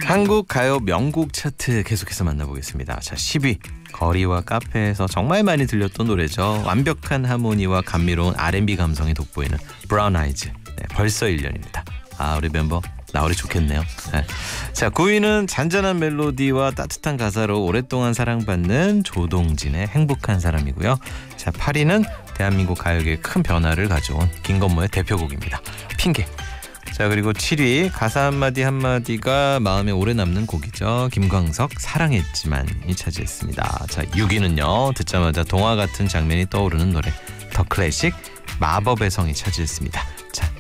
한국 가요 명곡 차트 계속해서 만나보겠습니다. 자, 10위. 거리와 카페에서 정말 많이 들렸던 노래죠. 완벽한 하모니와 감미로운 R&B 감성이 돋보이는 브라운 아이즈. 네, 벌써 1년입니다. 아, 우리 멤버 나으리 좋겠네요. 네. 자, 9위는 잔잔한 멜로디와 따뜻한 가사로 오랫동안 사랑받는 조동진의 행복한 사람이고요. 자, 8위는 대한민국 가요계에 큰 변화를 가져온 김건모의 대표곡입니다. 핑계. 자, 그리고 7위 가사 한마디 한마디가 마음에 오래 남는 곡이죠. 김광석 사랑했지만이 차지했습니다. 자, 6위는요. 듣자마자 동화 같은 장면이 떠오르는 노래 더 클래식 마법의 성이 차지했습니다. 자,